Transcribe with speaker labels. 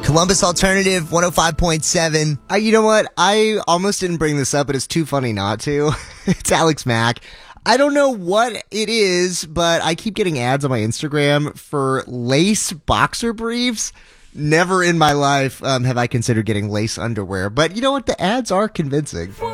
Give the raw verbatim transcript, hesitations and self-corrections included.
Speaker 1: Columbus Alternative one oh five point seven. Uh, you know what? I almost didn't bring this up, but it's too funny not to. It's Alex Mack. I don't know what it is, but I keep getting ads on my Instagram for lace boxer briefs. Never in my life um, have I considered getting lace underwear. But you know what? The ads are convincing.